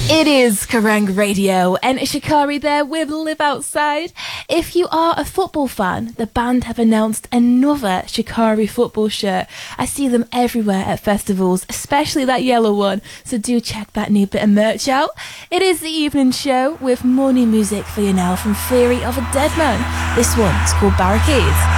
It is Kerrang Radio and Shikari there with Live Outside. If you are a football fan, the band have announced another Shikari football shirt. I see them everywhere at festivals, especially that yellow one, so do check that new bit of merch out. It is the evening show with more new music for you now from Theory of a Dead Man. This one is called Barricades.